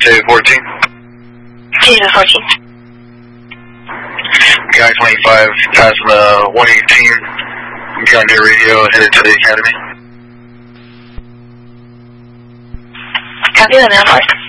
to 14. Change to 14. Guy 25, passing the 118. Be on your radio, headed to the academy. Copy that, man.